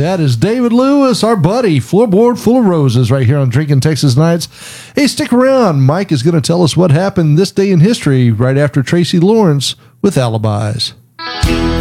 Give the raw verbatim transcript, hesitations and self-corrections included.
That is David Lewis, our buddy, Floorboard Full of Roses, right here on Drinking Texas Nights. Hey, stick around. Mike is going to tell us what happened this day in history right after Tracy Lawrence with Alibis.